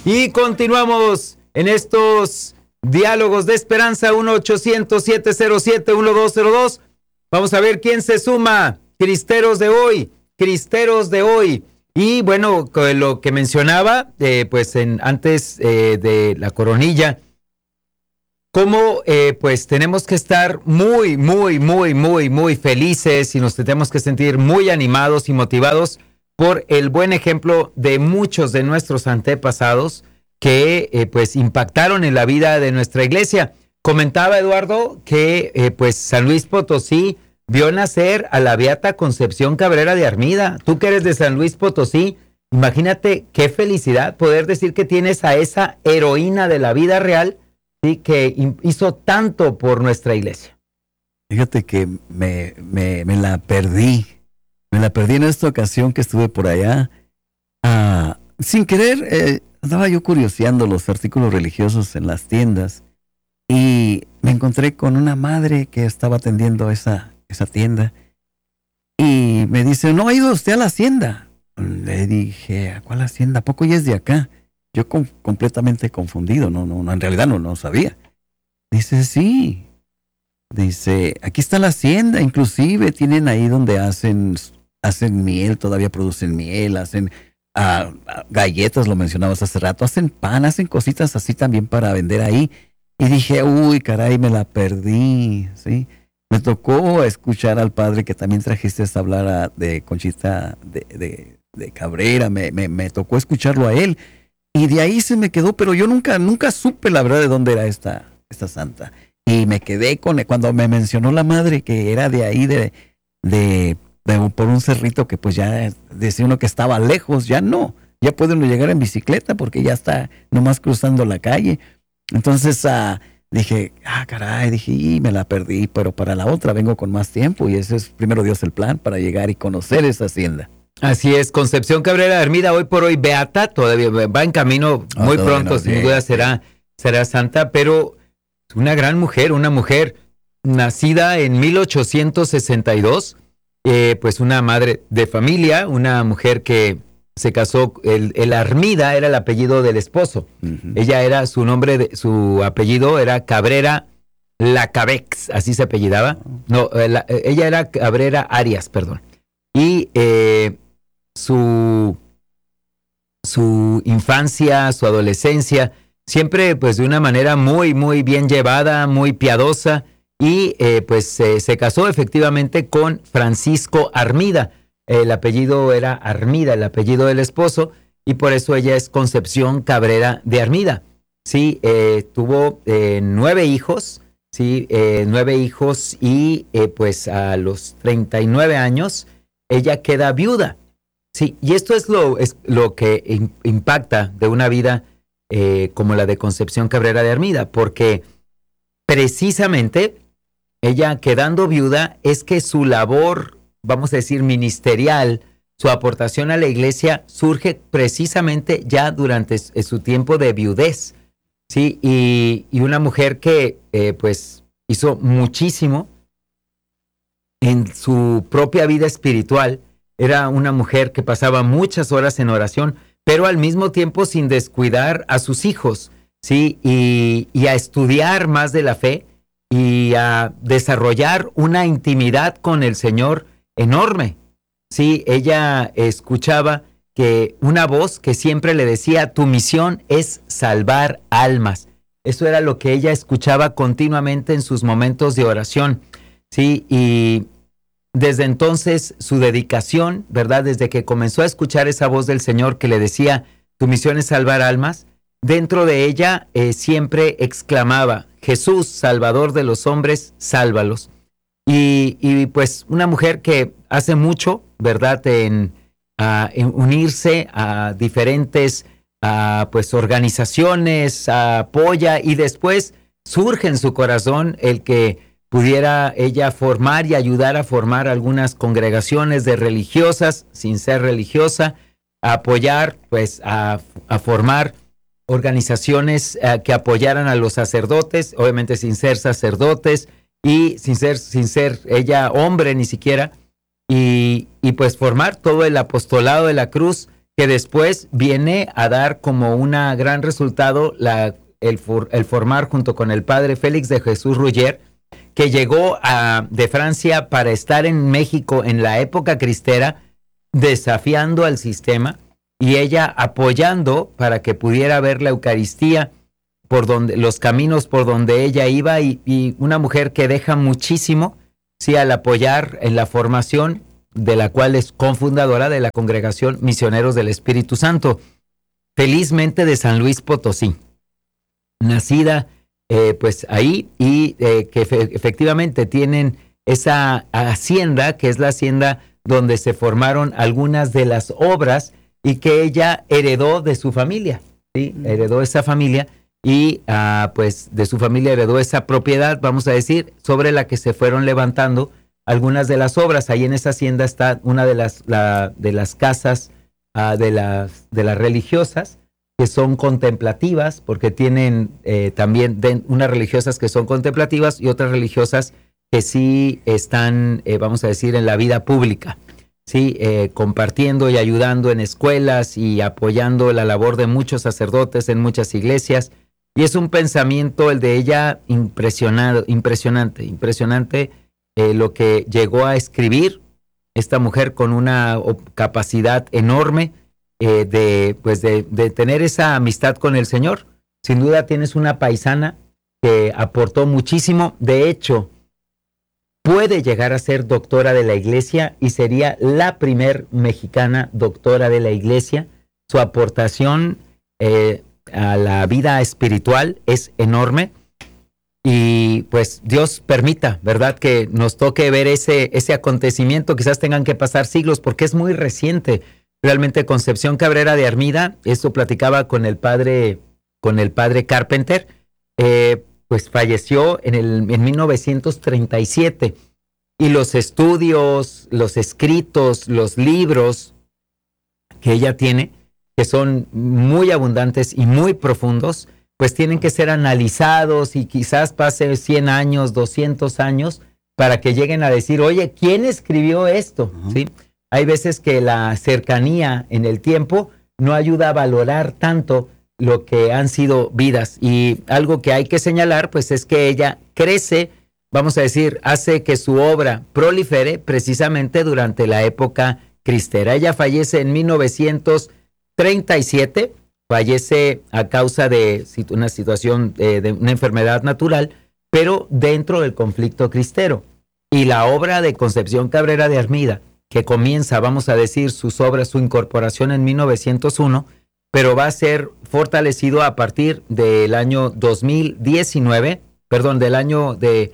Y continuamos en estos diálogos de esperanza. 1-800-707-1202. Vamos a ver quién se suma. Cristeros de hoy. Y bueno, lo que mencionaba, pues antes de la coronilla, cómo pues tenemos que estar muy felices y nos tenemos que sentir muy animados y motivados por el buen ejemplo de muchos de nuestros antepasados que pues impactaron en la vida de nuestra iglesia. Comentaba Eduardo que pues San Luis Potosí vio nacer a la beata Concepción Cabrera de Armida. Tú que eres de San Luis Potosí, imagínate qué felicidad poder decir que tienes a esa heroína de la vida real, ¿sí?, que hizo tanto por nuestra iglesia. Fíjate que me la perdí. Me la perdí en esta ocasión que estuve por allá. Sin querer, andaba yo curioseando los artículos religiosos en las tiendas y me encontré con una madre que estaba atendiendo esa tienda y me dice, ¿no ha ido usted a la hacienda? Le dije, ¿a cuál hacienda? ¿A poco ya es de acá? Yo completamente confundido, no, en realidad no sabía. Dice, sí. Dice, aquí está la hacienda, inclusive tienen ahí donde hacen miel, todavía producen miel, hacen galletas, lo mencionabas hace rato, hacen pan, hacen cositas así también para vender ahí. Y dije, uy, caray, me la perdí, ¿sí? Me tocó escuchar al padre que también trajiste a hablar de Conchita de Cabrera, me tocó escucharlo a él. Y de ahí se me quedó, pero yo nunca supe la verdad de dónde era esta santa. Y me quedé cuando me mencionó la madre que era de ahí, por un cerrito que pues ya decía uno que estaba lejos, ya no. Ya puede uno llegar en bicicleta porque ya está nomás cruzando la calle. Entonces dije, caray, y me la perdí, pero para la otra vengo con más tiempo y ese es primero Dios el plan para llegar y conocer esa hacienda. Así es, Concepción Cabrera de Armida, hoy por hoy beata, todavía va en camino, muy pronto, sin duda será santa, pero una gran mujer, una mujer nacida en 1862, pues una madre de familia, una mujer que se casó, el Armida era el apellido del esposo. Uh-huh. Ella era, su apellido era Cabrera Lacabex, así se apellidaba. No, ella era Cabrera Arias, perdón. Y su infancia, su adolescencia, siempre pues de una manera muy bien llevada, muy piadosa, y pues se casó efectivamente con Francisco Armida. El apellido era Armida, el apellido del esposo, y por eso ella es Concepción Cabrera de Armida. Sí, tuvo 9 hijos, sí, 9 hijos, y pues a los 39 años ella queda viuda. Sí, y esto es lo que impacta de una vida como la de Concepción Cabrera de Armida, porque precisamente ella quedando viuda es que su labor, vamos a decir, ministerial, su aportación a la iglesia surge precisamente ya durante su tiempo de viudez, ¿sí? Y una mujer que pues hizo muchísimo en su propia vida espiritual. Era una mujer que pasaba muchas horas en oración, pero al mismo tiempo sin descuidar a sus hijos, ¿sí? Y a estudiar más de la fe y a desarrollar una intimidad con el Señor enorme. Sí, ella escuchaba que una voz que siempre le decía, tu misión es salvar almas. Eso era lo que ella escuchaba continuamente en sus momentos de oración. Sí, y desde entonces su dedicación, ¿verdad? Desde que comenzó a escuchar esa voz del Señor que le decía, tu misión es salvar almas, dentro de ella siempre exclamaba, Jesús, Salvador de los hombres, sálvalos. Y pues una mujer que hace mucho, ¿verdad? En unirse a diferentes pues organizaciones, apoya, y después surge en su corazón el que pudiera ella formar y ayudar a formar algunas congregaciones de religiosas, sin ser religiosa, a apoyar, pues a formar organizaciones que apoyaran a los sacerdotes, obviamente sin ser sacerdotes y sin ser ella hombre ni siquiera, y pues formar todo el apostolado de la cruz que después viene a dar como un gran resultado el formar junto con el padre Félix de Jesús Ruller, que llegó de Francia para estar en México en la época cristera, desafiando al sistema, y ella apoyando para que pudiera ver la Eucaristía por donde los caminos por donde ella iba, y una mujer que deja muchísimo, sí, al apoyar en la formación de la cual es cofundadora de la Congregación Misioneros del Espíritu Santo, felizmente de San Luis Potosí, nacida pues ahí, y que efectivamente tienen esa hacienda, que es la hacienda donde se formaron algunas de las obras y que ella heredó de su familia, ¿sí? Heredó esa familia y pues de su familia heredó esa propiedad, vamos a decir, sobre la que se fueron levantando algunas de las obras. Ahí en esa hacienda está una de las casas de las religiosas, que son contemplativas, porque tienen también unas religiosas que son contemplativas y otras religiosas que sí están, vamos a decir, en la vida pública, sí, compartiendo y ayudando en escuelas y apoyando la labor de muchos sacerdotes en muchas iglesias. Y es un pensamiento, el de ella, impresionante, lo que llegó a escribir esta mujer, con una capacidad enorme de tener esa amistad con el Señor. Sin duda tienes una paisana que aportó muchísimo. De hecho, puede llegar a ser doctora de la Iglesia y sería la primer mexicana doctora de la Iglesia. Su aportación a la vida espiritual es enorme, y pues Dios permita, ¿verdad?, que nos toque ver ese acontecimiento. Quizás tengan que pasar siglos porque es muy reciente. Realmente Concepción Cabrera de Armida, esto platicaba con el padre Carpenter, pues falleció en 1937, y los estudios, los escritos, los libros que ella tiene, que son muy abundantes y muy profundos, pues tienen que ser analizados, y quizás pase 100 años, 200 años, para que lleguen a decir, oye, ¿quién escribió esto? ¿Sí? Hay veces que la cercanía en el tiempo no ayuda a valorar tanto lo que han sido vidas, y algo que hay que señalar pues es que ella crece, vamos a decir, hace que su obra prolifere precisamente durante la época cristera. Ella fallece en 1937, fallece a causa de una situación de una enfermedad natural, pero dentro del conflicto cristero. Y la obra de Concepción Cabrera de Armida, que comienza, vamos a decir, sus obras, su incorporación en 1901, pero va a ser fortalecido a partir del año 2019, del año de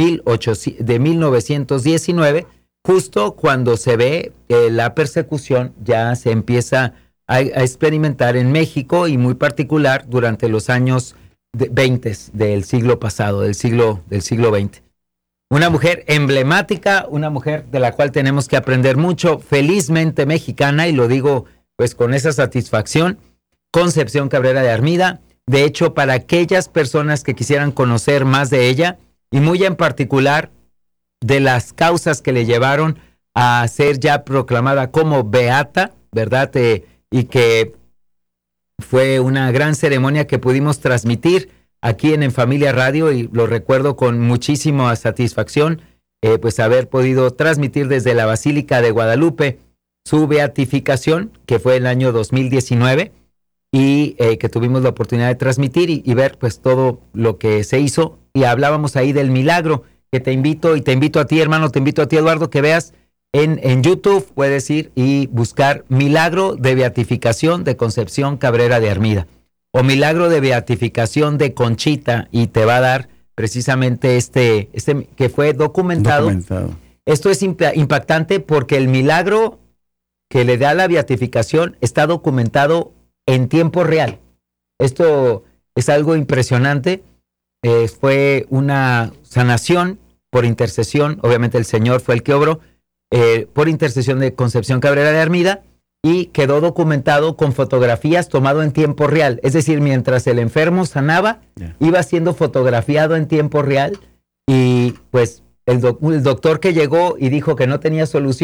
1919, justo cuando se ve la persecución ya se empieza a experimentar en México, y muy particular durante los años 20 del siglo pasado, del siglo XX. Una mujer emblemática, una mujer de la cual tenemos que aprender mucho, felizmente mexicana, y lo digo pues con esa satisfacción, Concepción Cabrera de Armida. De hecho, para aquellas personas que quisieran conocer más de ella, y muy en particular de las causas que le llevaron a ser ya proclamada como beata, ¿verdad?, y que fue una gran ceremonia que pudimos transmitir aquí en Familia Radio, y lo recuerdo con muchísima satisfacción, pues haber podido transmitir desde la Basílica de Guadalupe su beatificación, que fue el año 2019, y que tuvimos la oportunidad de transmitir y ver pues todo lo que se hizo, y hablábamos ahí del milagro, que te invito a ti, hermano, te invito a ti, Eduardo, que veas en YouTube, puedes ir y buscar Milagro de Beatificación de Concepción Cabrera de Armida, o Milagro de Beatificación de Conchita, y te va a dar precisamente este que fue documentado. Esto es impactante porque el milagro que le da la beatificación está documentado en tiempo real. Esto es algo impresionante. Fue una sanación por intercesión, obviamente el Señor fue el que obró, por intercesión de Concepción Cabrera de Armida, y quedó documentado con fotografías tomado en tiempo real. Es decir, mientras el enfermo sanaba, iba siendo fotografiado en tiempo real, y pues el doctor que llegó y dijo que no tenía solución,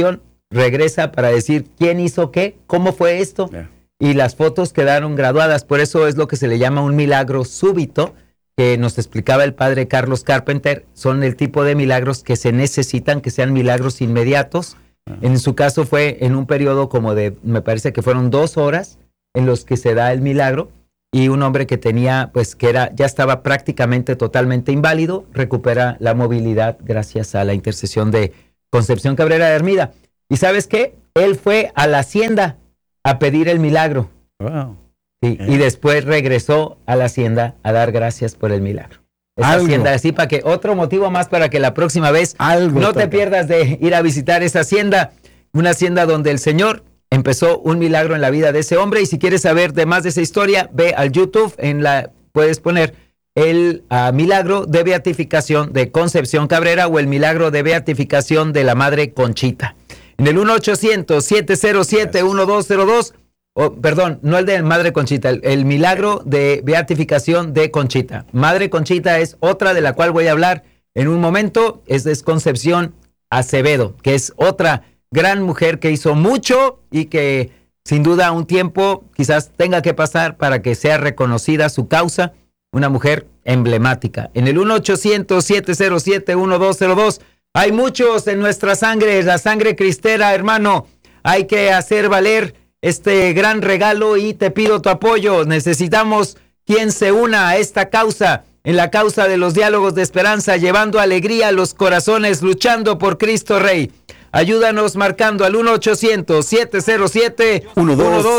regresa para decir quién hizo qué, cómo fue esto, y las fotos quedaron graduadas. Por eso es lo que se le llama un milagro súbito, que nos explicaba el padre Carlos Carpenter. Son el tipo de milagros que se necesitan, que sean milagros inmediatos. En su caso fue en un periodo como de, me parece que fueron 2 horas en los que se da el milagro, y un hombre que tenía, pues que ya estaba prácticamente totalmente inválido, recupera la movilidad gracias a la intercesión de Concepción Cabrera de Hermida. ¿Y sabes qué? Él fue a la hacienda a pedir el milagro. Wow. Sí, y después regresó a la hacienda a dar gracias por el milagro. Esa hacienda, así para que otro motivo más para que la próxima vez no te pierdas de ir a visitar esa hacienda, una hacienda donde el Señor empezó un milagro en la vida de ese hombre. Y si quieres saber de más de esa historia, ve al YouTube, puedes poner el milagro de beatificación de Concepción Cabrera o el milagro de beatificación de la Madre Conchita. En el 1-800-707-1202, perdón, no el de Madre Conchita, el milagro de beatificación de Conchita. Madre Conchita es otra de la cual voy a hablar en un momento. Es Concepción Acevedo, que es otra gran mujer que hizo mucho y que sin duda un tiempo quizás tenga que pasar para que sea reconocida su causa. Una mujer emblemática. En el 1-800-707-1202. Hay muchos en nuestra sangre, la sangre cristera, hermano. Hay que hacer valer este gran regalo y te pido tu apoyo. Necesitamos quien se una a esta causa, en la causa de los diálogos de esperanza, llevando alegría a los corazones, luchando por Cristo Rey. Ayúdanos marcando al 1-800-707-1202.